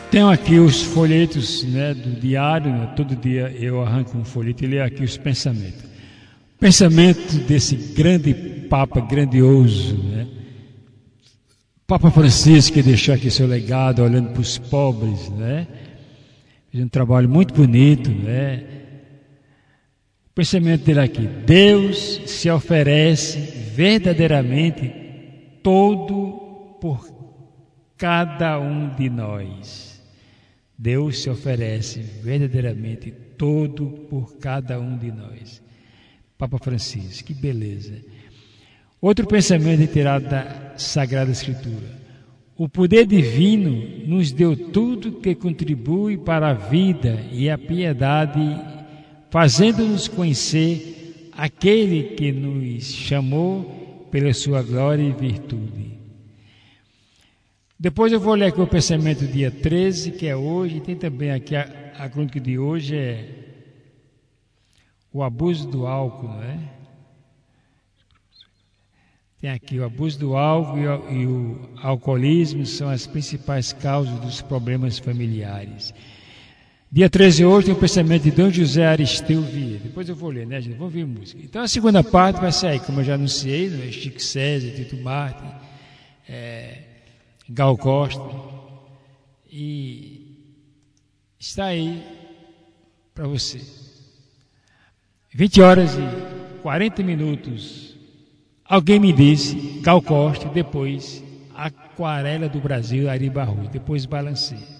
Tenho aqui os folhetos, né, do diário, né? Todo dia eu arranco um folheto e leio aqui os pensamentos. Pensamento desse grande Papa grandioso, né? Papa Francisco, que deixou aqui seu legado olhando para os pobres, né? Fez um trabalho muito bonito, né? O pensamento dele aqui: Deus se oferece verdadeiramente todo por cada um de nós. Deus se oferece verdadeiramente todo por cada um de nós. Papa Francisco, que beleza. Outro pensamento retirado da Sagrada Escritura: o poder divino nos deu tudo que contribui para a vida e a piedade, fazendo-nos conhecer aquele que nos chamou pela sua glória e virtude. Depois eu vou ler aqui o pensamento do dia 13, que é hoje. Tem também aqui a crônica de hoje, é o abuso do álcool, não é? Tem aqui o abuso do álcool e o alcoolismo são as principais causas dos problemas familiares. Dia 13 hoje tem o pensamento de Dom José Aristeu Vieira. Depois eu vou ler, né, gente? Vamos ouvir música. Então a segunda parte vai ser aí, como eu já anunciei, né? Chico César, Tito Martin, Gal Costa, e está aí para você. 20 horas e 40 minutos. Alguém me disse, Gal Costa, depois Aquarela do Brasil, Ari Barroso, depois Balancei.